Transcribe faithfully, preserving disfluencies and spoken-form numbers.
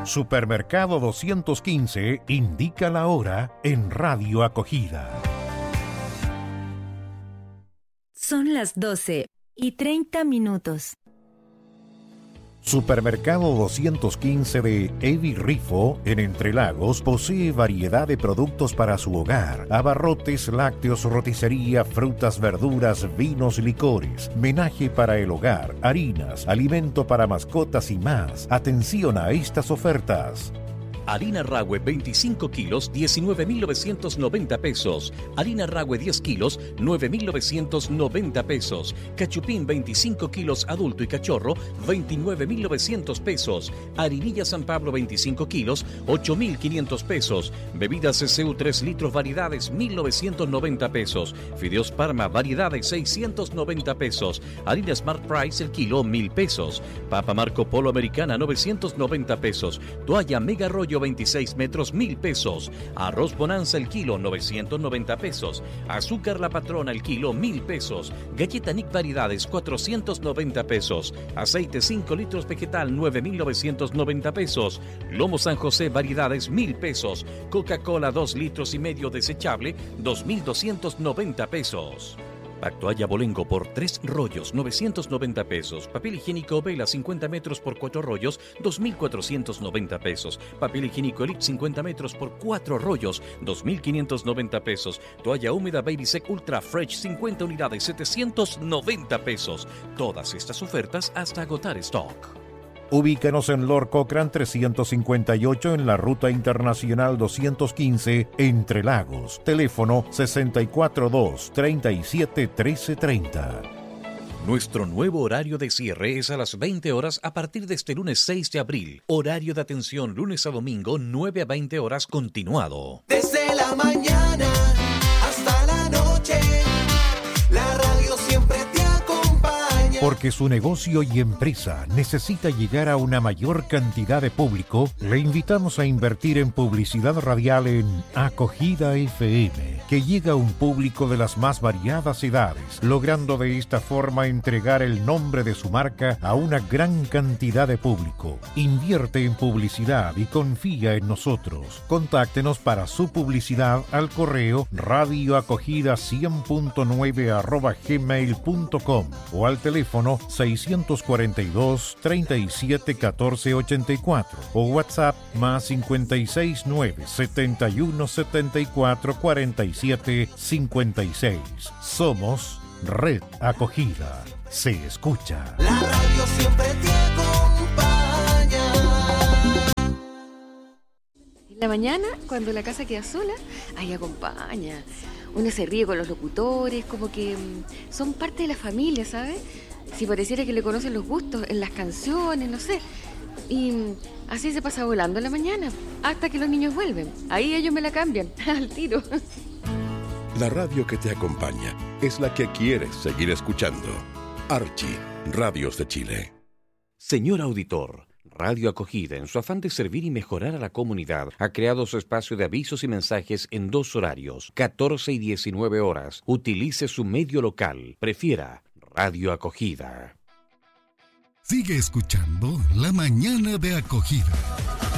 Supermercado doscientos quince indica la hora en Radio Acogida. Son las doce y treinta minutos. Supermercado doscientos quince de Evi Rifo, en Entre Lagos, posee variedad de productos para su hogar: abarrotes, lácteos, roticería, frutas, verduras, vinos, licores, menaje para el hogar, harinas, alimento para mascotas y más. Atención a estas ofertas. Harina Rahue veinticinco kilos, diecinueve mil novecientos noventa pesos. Harina Rahue diez kilos, nueve mil novecientos noventa pesos. Cachupín veinticinco kilos adulto y cachorro, veintinueve mil novecientos pesos. Harinilla San Pablo veinticinco kilos, ocho mil quinientos pesos. Bebidas C C U tres litros variedades, mil novecientos noventa pesos. Fideos Parma variedades, seiscientos noventa pesos. Harina Smart Price el kilo, mil pesos. Papa Marco Polo Americana, novecientos noventa pesos. Toalla Mega Rollo veintiséis metros, mil pesos. Arroz Bonanza el kilo, novecientos noventa pesos. Azúcar La Patrona el kilo, mil pesos. Galleta Nick variedades, cuatrocientos noventa pesos. Aceite cinco litros vegetal, nueve mil novecientos noventa pesos. Lomo San José variedades, mil pesos. Coca-Cola dos litros y medio desechable, dos mil doscientos noventa pesos. Toalla Bolengo por tres rollos, novecientos noventa pesos. Papel higiénico Vela cincuenta metros por cuatro rollos, dos mil cuatrocientos noventa pesos. Papel higiénico Elite cincuenta metros por cuatro rollos, dos mil quinientos noventa pesos. Toalla húmeda Baby Sec Ultra Fresh cincuenta unidades, setecientos noventa pesos. Todas estas ofertas hasta agotar stock. Ubícanos en Lord Cochrane trescientos cincuenta y ocho en la Ruta Internacional doscientos quince, Entre Lagos. Teléfono sesenta y cuatro dos, treinta y siete, trece treinta. Nuestro nuevo horario de cierre es a las veinte horas a partir de este lunes seis de abril. Horario de atención lunes a domingo, nueve a veinte horas continuado. Desde la mañana hasta la noche, la radio siempre te acompaña. Porque su negocio y empresa necesita llegar a una mayor cantidad de público, le invitamos a invertir en publicidad radial en Acogida F M, que llega a un público de las más variadas edades, logrando de esta forma entregar el nombre de su marca a una gran cantidad de público. Invierte en publicidad y confía en nosotros. Contáctenos para su publicidad al correo radioacogida cien punto nueve arroba gmail punto com o al teléfono seiscientos cuarenta y dos, treinta y siete, catorce ochenta y cuatro o WhatsApp más cincuenta y seis nueve, setenta y uno, setenta y cuatro, cuarenta y siete, cincuenta y seis. Somos Red Acogida. Se escucha. La radio siempre te acompaña. En la mañana, cuando la casa queda sola, ahí acompaña. Uno se ríe con los locutores, como que mmm, son parte de la familia, ¿sabes? Si pareciera que le conocen los gustos en las canciones, no sé. Y mmm, así se pasa volando en la mañana, hasta que los niños vuelven. Ahí ellos me la cambian, al tiro. La radio que te acompaña es la que quieres seguir escuchando. Archie, Radios de Chile. Señor auditor, Radio Acogida, en su afán de servir y mejorar a la comunidad, ha creado su espacio de avisos y mensajes en dos horarios, catorce y diecinueve horas. Utilice su medio local. Prefiera Radio Acogida. Sigue escuchando La Mañana de Acogida.